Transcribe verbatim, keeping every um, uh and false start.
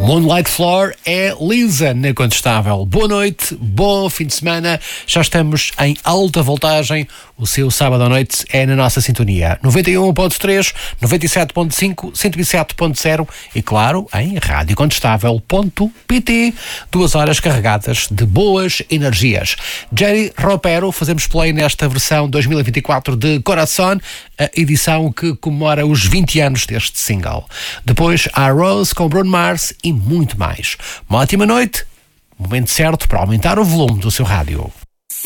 Moonlight Floor é Lisa na Incontestável. Boa noite, bom fim de semana. Já estamos em alta voltagem. O seu sábado à noite é na nossa sintonia. noventa e um ponto três, noventa e sete ponto cinco, cento e sete ponto zero e, claro, em rádio contestável ponto pt. Duas horas carregadas de boas energias. Jerry Ropero, fazemos play nesta versão dois mil e vinte e quatro de Corazón, a edição que comemora os vinte anos deste single. Depois há Rose com Bruno Mars e muito mais. Uma ótima noite, momento certo para aumentar o volume do seu rádio.